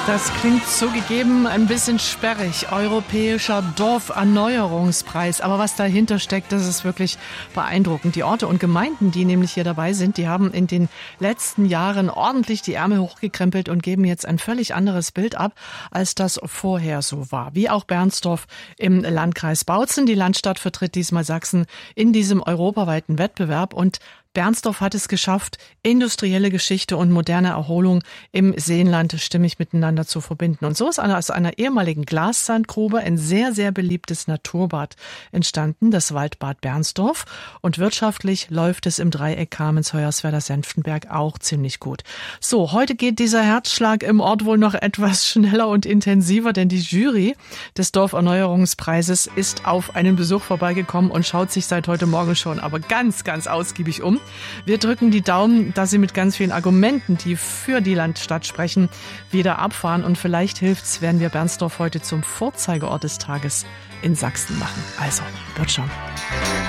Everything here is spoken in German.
Das klingt zugegeben ein bisschen sperrig. Europäischer Dorferneuerungspreis. Aber was dahinter steckt, das ist wirklich beeindruckend. Die Orte und Gemeinden, die nämlich hier dabei sind, die haben in den letzten Jahren ordentlich die Ärmel hochgekrempelt und geben jetzt ein völlig anderes Bild ab, als das vorher so war. Wie auch Bernsdorf im Landkreis Bautzen. Die Landstadt vertritt diesmal Sachsen in diesem europaweiten Wettbewerb und Bernsdorf hat es geschafft, industrielle Geschichte und moderne Erholung im Seenland stimmig miteinander zu verbinden. Und so ist aus einer ehemaligen Glassandgrube ein sehr, sehr beliebtes Naturbad entstanden, das Waldbad Bernsdorf. Und wirtschaftlich läuft es im Dreieck Kamenz, Hoyerswerda, Senftenberg auch ziemlich gut. So, heute geht dieser Herzschlag im Ort wohl noch etwas schneller und intensiver, denn die Jury des Dorferneuerungspreises ist auf einen Besuch vorbeigekommen und schaut sich seit heute Morgen schon aber ganz, ganz ausgiebig um. Wir drücken die Daumen, dass Sie mit ganz vielen Argumenten, die für die Landstadt sprechen, wieder abfahren. Und vielleicht hilft's, werden wir Bernsdorf heute zum Vorzeigeort des Tages in Sachsen machen. Also, wird schon.